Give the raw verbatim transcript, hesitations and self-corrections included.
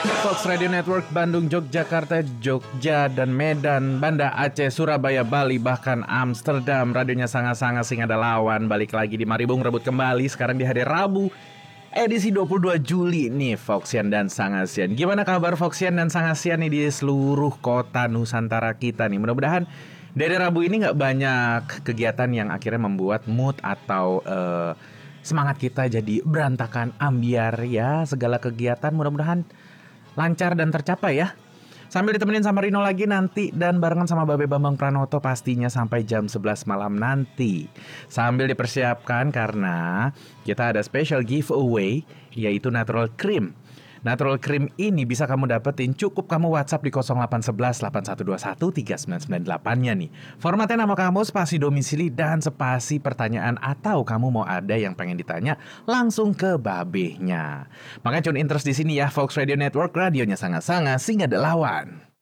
Fox Radio Network Bandung, Yogyakarta, Jogja, dan Medan, Banda Aceh, Surabaya, Bali, bahkan Amsterdam. Radionya sangat-sangat sing ada lawan. Balik lagi di Mari Bung Rebut kembali. Sekarang di hari Rabu, edisi dua puluh dua Juli nih, Foxian dan Sangasian. Gimana kabar Foxian dan Sangasian nih di seluruh kota Nusantara kita nih? Mudah-mudahan dari Rabu ini gak banyak kegiatan yang akhirnya membuat mood atau uh, semangat kita jadi berantakan, ambiar ya. Segala kegiatan mudah-mudahan lancar dan tercapai ya. Sambil ditemenin sama Rino lagi nanti, dan barengan sama Babe Bambang Pranoto pastinya sampai jam sebelas malam nanti. Sambil dipersiapkan karena kita ada special giveaway, yaitu Natural Cream. Natural Cream ini bisa kamu dapetin, cukup kamu WhatsApp di nol delapan satu satu delapan satu dua satu tiga sembilan sembilan delapan-nya nih. Formatnya nama kamu, spasi domisili, dan spasi pertanyaan, atau kamu mau ada yang pengen ditanya langsung ke babehnya. Makanya tune in terus di sini ya, Fox Radio Network, radionya sangat-sangat sing ada lawan.